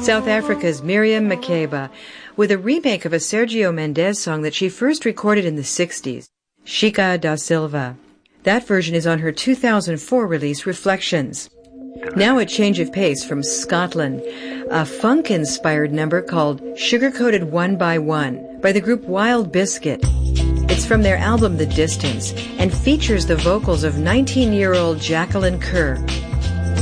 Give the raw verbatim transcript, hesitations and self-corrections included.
South Africa's Miriam Makeba with a remake of a Sergio Mendes song that she first recorded in the sixties, Chica da Silva. That version is on her two thousand four release, Reflections. Now a change of pace from Scotland, a funk-inspired number called Sugar-Coated One by One by the group Wild Biscuit. It's from their album The Distance and features the vocals of nineteen-year-old Jacqueline Kerr.